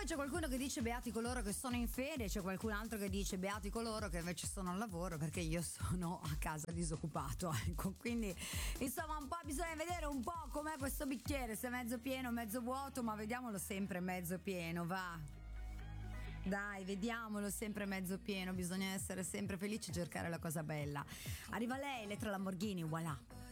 poi c'è qualcuno che dice beati coloro che sono in fede, c'è qualcun altro che dice beati coloro che invece sono al lavoro, perché io sono a casa disoccupato, ecco. Quindi insomma un po' bisogna vedere un po' com'è questo bicchiere, se è mezzo pieno o mezzo vuoto, ma vediamolo sempre mezzo pieno, va. Dai, vediamolo sempre mezzo pieno, bisogna essere sempre felici e cercare la cosa bella. Arriva lei, Elettra Lamborghini, voilà.